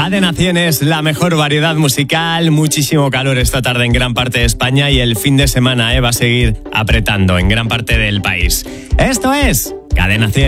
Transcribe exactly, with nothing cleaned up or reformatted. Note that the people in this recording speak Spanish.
Cadena cien es la mejor variedad musical, muchísimo calor esta tarde en gran parte de España y el fin de semana eh, va a seguir apretando en gran parte del país. Esto es Cadena cien.